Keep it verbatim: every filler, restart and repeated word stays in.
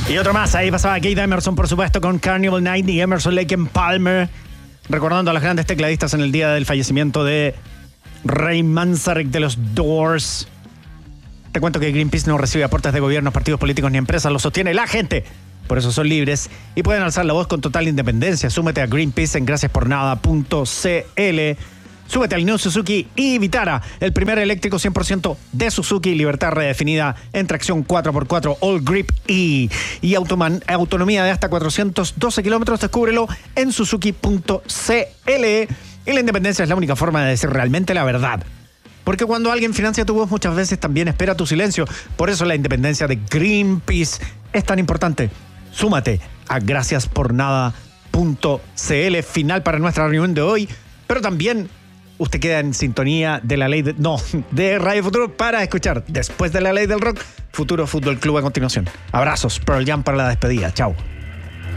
Y otro más, ahí pasaba Keith Emerson, por supuesto, con Carnival Night y Emerson, Lake and Palmer, recordando a los grandes tecladistas en el día del fallecimiento de Ray Manzarek de los Doors. Te cuento que Greenpeace no recibe aportes de gobiernos, partidos políticos ni empresas, lo sostiene la gente. Por eso son libres y pueden alzar la voz con total independencia. Súmete a Greenpeace en gracias por nada punto c l. Súbete al New Suzuki y Vitara, el primer eléctrico cien por ciento de Suzuki, libertad redefinida en tracción cuatro por cuatro All Grip E y automan, autonomía de hasta cuatrocientos doce kilómetros. Descúbrelo en suzuki punto c l. Y la independencia es la única forma de decir realmente la verdad. Porque cuando alguien financia tu voz, muchas veces también espera tu silencio. Por eso la independencia de Greenpeace es tan importante. Súmate a gracias por nada punto c l. Final para nuestra reunión de hoy, pero también usted queda en sintonía de la ley de, no, de Radio Futuro para escuchar después de la ley del rock Futuro Fútbol Club a continuación. Abrazos, Pearl Jam para la despedida. Chao.